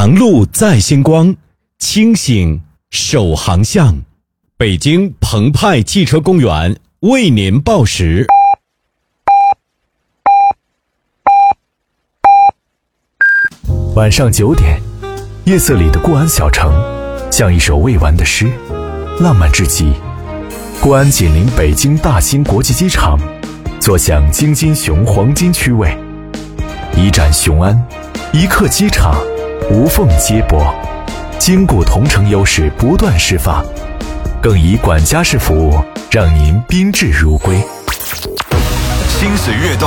航路在星光，清醒守航向。北京澎湃汽车公园为您报时。 晚上9点，夜色里的固安小城像一首未完的诗，浪漫至极。固安紧邻北京大兴国际机场，坐享京津雄黄金区位，一站雄安，一刻机场，无缝接驳，坚固同城优势不断释放，更以管家式服务让您宾至如归。 心水悦动